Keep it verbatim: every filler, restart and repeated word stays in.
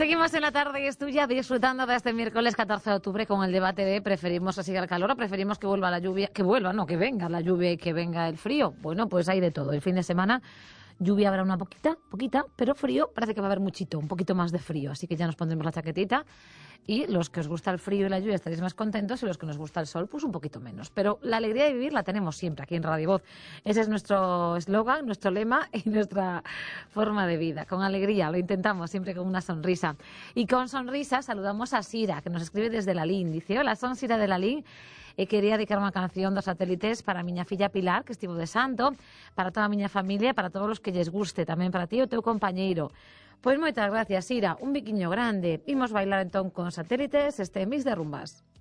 Seguimos en la tarde y es tuya disfrutando de este miércoles catorce de octubre con el debate de preferimos así el calor o preferimos que vuelva la lluvia, que vuelva, no, que venga la lluvia y que venga el frío. Bueno, pues hay de todo. El fin de semana lluvia habrá una poquita, poquita, pero frío parece que va a haber muchito, un poquito más de frío. Así que ya nos pondremos la chaquetita y los que os gusta el frío y la lluvia estaréis más contentos y los que nos gusta el sol, pues un poquito menos. Pero la alegría de vivir la tenemos siempre aquí en Radio Voz. Ese es nuestro eslogan, nuestro lema y nuestra forma de vida. Con alegría, lo intentamos siempre con una sonrisa. Y con sonrisa saludamos a Sira, que nos escribe desde Lalín. Dice, hola, son Sira de Lalín. E quería dedicar unha canción dos satélites para a miña filla Pilar, que estivo de santo, para toda a miña familia, para todos os que lles guste, tamén para ti e o teu compañeiro. Pois moitas gracias, Ira, un biquiño grande. Imos bailar entón con satélites este mix de rumbas.